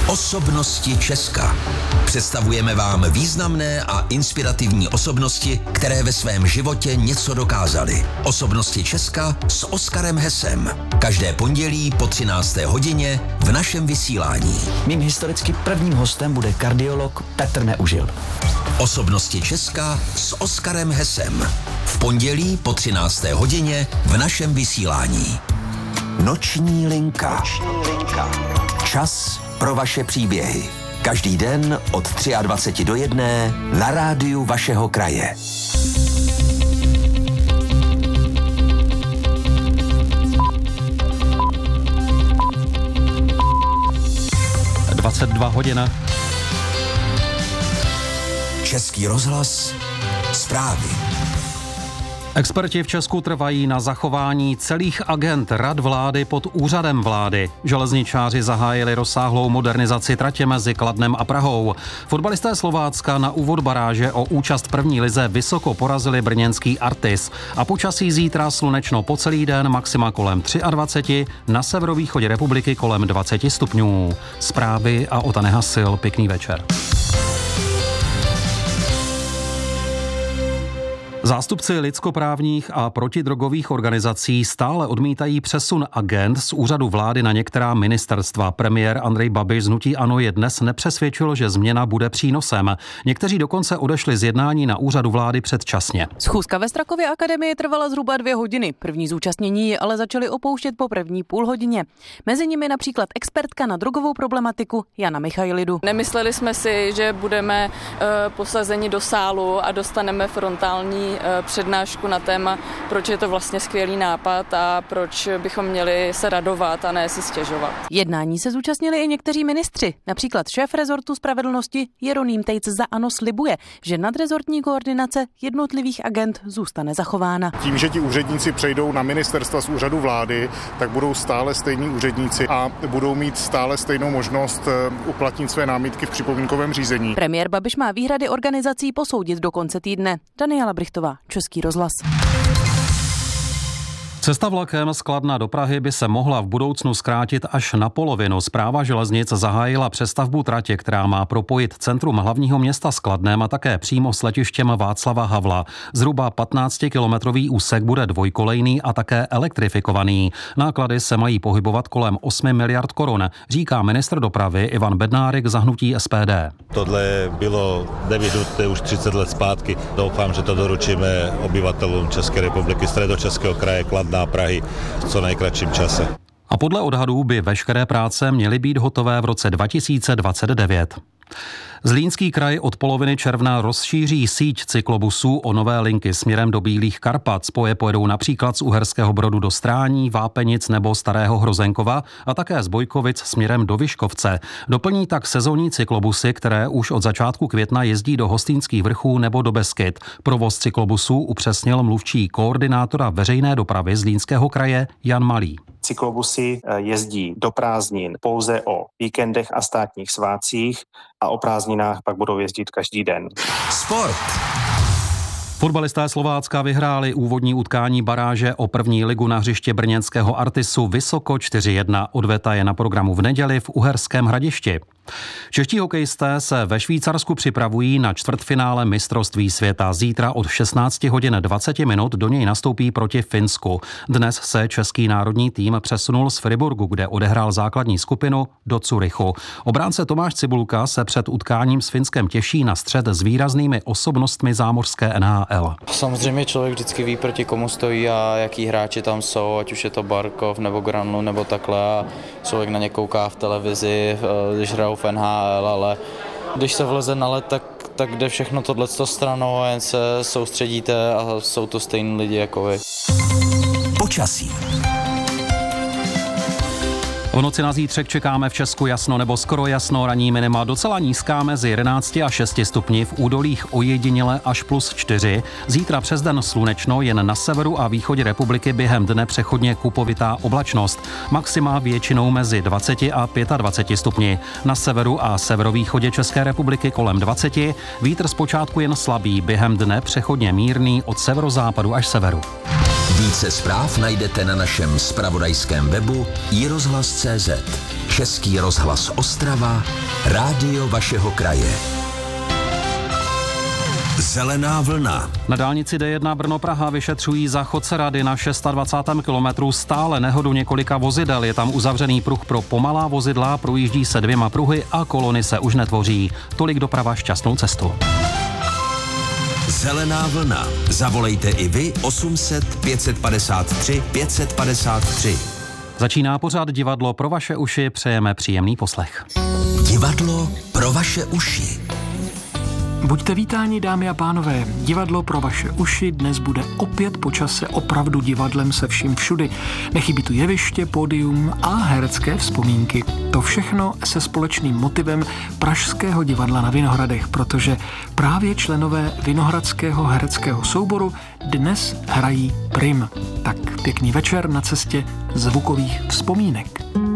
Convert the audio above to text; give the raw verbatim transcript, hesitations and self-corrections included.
Osobnosti Česka. Představujeme vám významné a inspirativní osobnosti, které ve svém životě něco dokázaly. Osobnosti Česka s Oskarem Hesem. Každé pondělí po třinácté hodině v našem vysílání. Mým historicky prvním hostem bude kardiolog Petr Neužil. Osobnosti Česka s Oskarem Hesem. V pondělí po třinácté hodině v našem vysílání. Noční linka. Noční linka. Čas pro vaše příběhy. Každý den od dvacet tři do jedné na rádiu vašeho kraje. dvacet dva hodin. Český rozhlas. Zprávy. Experti v Česku trvají na zachování celých agend rad vlády pod úřadem vlády. Železničáři zahájili rozsáhlou modernizaci tratě mezi Kladnem a Prahou. Fotbalisté Slovácka na úvod baráže o účast v první lize vysoko porazili brněnský Artis. A počasí zítra slunečno po celý den, maxima kolem dvacet tři, na severovýchodě republiky kolem dvacet stupňů. Zprávy a Ota Nehasil, pěkný večer. Zástupci lidskoprávních a protidrogových organizací stále odmítají přesun agend z úřadu vlády na některá ministerstva. Premiér Andrej Babiš z hnutí ANO je dnes nepřesvědčil, že změna bude přínosem. Někteří dokonce odešli z jednání na úřadu vlády předčasně. Schůzka ve Strakově akademii trvala zhruba dvě hodiny. První zúčastnění ji ale začali opouštět po první půl hodině. Mezi nimi například expertka na drogovou problematiku Jana Michailidu. Nemysleli jsme si, že budeme uh, posazeni do sálu a dostaneme frontální přednášku na téma, proč je to vlastně skvělý nápad a proč bychom měli se radovat a ne si stěžovat. Jednání se zúčastnili i někteří ministři. Například šéf rezortu spravedlnosti Jeroným Tejc za ANO slibuje, že nadrezortní koordinace jednotlivých agend zůstane zachována. Tím, že ti úředníci přejdou na ministerstva z úřadu vlády, tak budou stále stejní úředníci a budou mít stále stejnou možnost uplatnit své námitky v připomínkovém řízení. Premiér Babiš má výhrady organizací posoudit do konce týdne. Daniela Brichtová, Český rozhlas. Cesta vlakem z Kladna do Prahy by se mohla v budoucnu zkrátit až na polovinu. Správa železnic zahájila přestavbu tratě, která má propojit centrum hlavního města s Kladnem a také přímo s letištěm Václava Havla. Zhruba patnáctikilometrový úsek bude dvojkolejný a také elektrifikovaný. Náklady se mají pohybovat kolem osm miliard korun, říká ministr dopravy Ivan Bednárik za hnutí S P D. Tohle bylo nevyhnuté už třicet let zpátky. Doufám, že to doručíme obyvatelům České republiky, Středočeského kraje, Kladna a Prahy v co nejkratším čase. A podle odhadů by veškeré práce měly být hotové v roce dva tisíce dvacet devět. Zlínský kraj od poloviny června rozšíří síť cyklobusů o nové linky směrem do Bílých Karpat. Spoje pojedou například z Uherského Brodu do Strání, Vápenic nebo Starého Hrozenkova a také z Bojkovic směrem do Vyškovce. Doplní tak sezónní cyklobusy, které už od začátku května jezdí do Hostýnských vrchů nebo do Beskyd. Provoz cyklobusů upřesnil mluvčí koordinátora veřejné dopravy Zlínského kraje Jan Malý. Cyklobusy jezdí do prázdnin pouze o víkendech a státních svátcích a o prázdninách pak budou jezdit každý den. Sport. Fotbalisté Slovácka vyhráli úvodní utkání baráže o první ligu na hřiště brněnského Artisu vysoko čtyři jedna. Odveta je na programu v neděli v Uherském Hradišti. Čeští hokejisté se ve Švýcarsku připravují na čtvrtfinále mistrovství světa. Zítra od šestnáct hodin dvacet minut do něj nastoupí proti Finsku. Dnes se český národní tým přesunul z Friburgu, kde odehrál základní skupinu, do Curychu. Obránce Tomáš Cibulka se před utkáním s Finskem těší na střet s výraznými osobnostmi zámořské N H L. Samozřejmě člověk vždycky ví, proti komu stojí a jaký hráči tam jsou, ať už je to Barkov nebo Granlu nebo takhle. A člověk na ně kouká v televizi, když hrajou v N H L, ale když se vleze na led, tak, tak jde všechno tohleto stranou a jen se soustředíte a jsou to stejní lidi jako vy. Počasí. V noci na zítřek čekáme v Česku jasno nebo skoro jasno, ranní minima docela nízká mezi jedenácti a šesti stupni, v údolích ojediněle až plus čtyři. Zítra přes den slunečno, jen na severu a východě republiky během dne přechodně kupovitá oblačnost. Maxima většinou mezi dvaceti a dvaceti pěti stupni. Na severu a severovýchodě České republiky kolem dvaceti. Vítr zpočátku jen slabý, během dne přechodně mírný od severozápadu až severu. Více zpráv najdete na našem zpravodajském webu i rozhlas tečka cé zet. Český rozhlas Ostrava, rádio vašeho kraje. Zelená vlna. Na dálnici D jedna Brno-Praha vyšetřují za chodce Rady na dvacátém šestém kilometru stále nehodu několika vozidel. Je tam uzavřený pruh pro pomalá vozidla, projíždí se dvěma pruhy a kolony se už netvoří. Tolik doprava, šťastnou cestu. Zelená vlna. Zavolejte i vy osm set pět padesát tři pět padesát tři. Začíná pořád Divadlo pro vaše uši, přejeme příjemný poslech. Divadlo pro vaše uši. Buďte vítáni, dámy a pánové. Divadlo pro vaše uši dnes bude opět po čase opravdu divadlem se vším všudy. Nechybí tu jeviště, pódium a herecké vzpomínky. To všechno se společným motivem Pražského divadla na Vinohradech, protože právě členové Vinohradského hereckého souboru dnes hrají prim. Tak pěkný večer na cestě zvukových vzpomínek.